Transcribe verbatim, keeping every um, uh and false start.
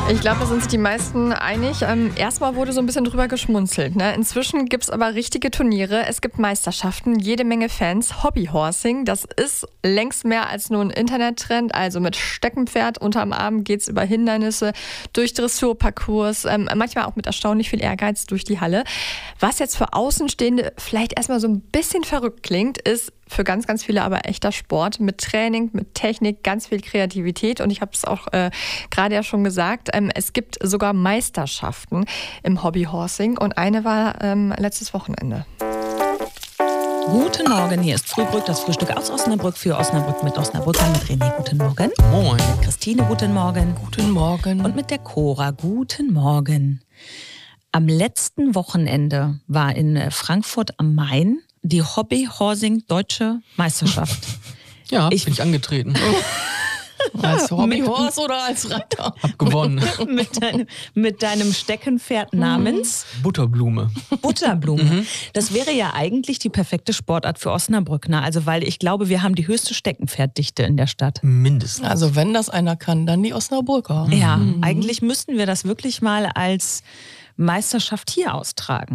Ich glaube, da sind sich die meisten einig. Ähm, erstmal wurde so ein bisschen drüber geschmunzelt. Ne? Inzwischen gibt es aber richtige Turniere. Es gibt Meisterschaften, jede Menge Fans. Hobbyhorsing, das ist längst mehr als nur ein Internettrend. Also mit Steckenpferd unterm Arm geht es über Hindernisse, durch Dressurparcours, ähm, manchmal auch mit erstaunlich viel Ehrgeiz durch die Halle. Was jetzt für Außenstehende vielleicht erstmal so ein bisschen verrückt klingt, ist für ganz, ganz viele aber echter Sport mit Training, mit Technik, ganz viel Kreativität. Und ich habe es auch äh, gerade ja schon gesagt, ähm, es gibt sogar Meisterschaften im Hobbyhorsing und eine war ähm, letztes Wochenende. Guten Morgen, hier ist Frühbrück, das Frühstück aus Osnabrück für Osnabrück mit Osnabrückern, mit René, guten Morgen. Moin. Mit Christine, guten Morgen. Guten Morgen. Und mit der Cora, guten Morgen. Am letzten Wochenende war in Frankfurt am Main die Hobbyhorsing Deutsche Meisterschaft. Ja, Ich- bin ich angetreten. Als Hobbyhorse oder als Reiter? Hab gewonnen. mit, deinem, mit deinem Steckenpferd namens Butterblume. Butterblume. Das wäre ja eigentlich die perfekte Sportart für Osnabrück, ne? Also weil ich glaube, wir haben die höchste Steckenpferddichte in der Stadt. Mindestens. Also wenn das einer kann, dann die Osnabrücker. Ja, eigentlich müssten wir das wirklich mal als Meisterschaft hier austragen.